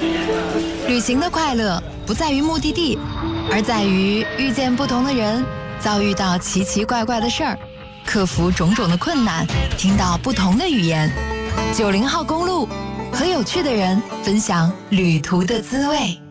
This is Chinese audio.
旅行的快乐不在于目的地，而在于遇见不同的人，遭遇到奇奇怪怪的事儿，克服种种的困难，听到不同的语言。90号公路，和有趣的人分享旅途的滋味。